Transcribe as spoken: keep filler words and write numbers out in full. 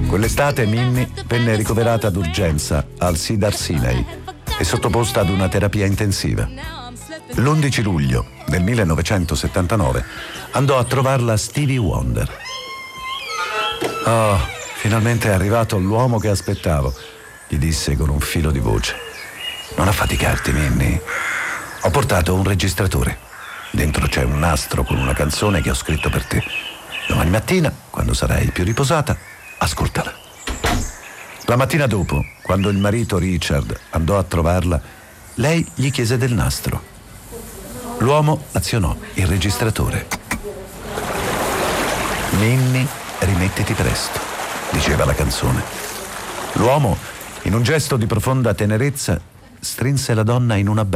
Quell'estate Minnie venne ricoverata d'urgenza al Cedar Sinai e sottoposta ad una terapia intensiva. L'undici luglio del millenovecentosettantanove andò a trovarla Stevie Wonder. «Oh, finalmente è arrivato l'uomo che aspettavo», gli disse con un filo di voce. «Non affaticarti, Minnie. Ho portato un registratore. Dentro c'è un nastro con una canzone che ho scritto per te. Domani mattina, quando sarai più riposata, ascoltala». La mattina dopo, quando il marito Richard andò a trovarla, lei gli chiese del nastro. L'uomo azionò il registratore. «Minnie, rimettiti presto», diceva la canzone. L'uomo, in un gesto di profonda tenerezza, strinse la donna in un abbraccio.